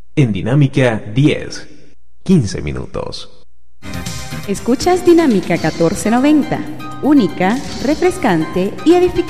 En Dinámica 10, 15 minutos. Escuchas Dinámica 1490, única, refrescante y edificante.